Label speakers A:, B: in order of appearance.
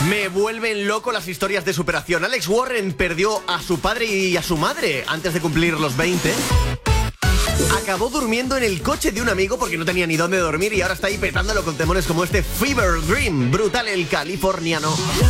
A: Me vuelven loco las historias de superación. Alex Warren perdió a su padre y a su madre antes de cumplir los 20. Acabó durmiendo en el coche de un amigo porque no tenía ni dónde dormir y ahora está ahí petándolo con temones como este Fever Dream. Brutal el californiano.